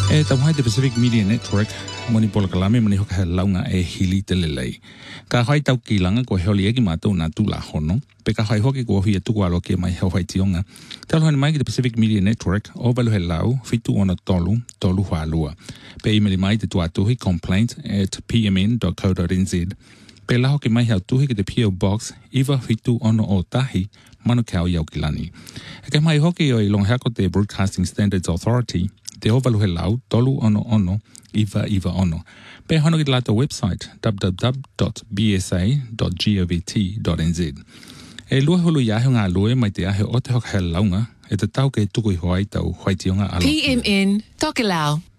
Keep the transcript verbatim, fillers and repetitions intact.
E tawhai the Pacific Media Network moni pola kalame mani hoka launga e hili te lelei. Ka hai tau ki langa ko heoli eki mātou nā tūla hono, pe ka hai hoki ko hui e tuku alo ke mai heo hai tionga. Talo hani mai ki the Pacific Media Network o valu he lau, fitu ona tolu, tolu hua lua. Pe imeli mai te tuatuhi complaint at p m n dot co dot n z. Pe la hoki mai heo tuhi ki te P O Box, iwa fitu ono o tahi, manu kao iau ki lani. E ke mai hoki o i long hako te Broadcasting Standards Authority, te ovalu he lau, tolu ono ono, iwa iwa ono. Pe hono ki te lato website, w w w dot b s a dot govt dot n z. E lua hulu iahe ngā lue mai te ahe o te hoka he launga, e te tau ke tuku i hoai tau, hoai tionga alo. P M N, Tokelau.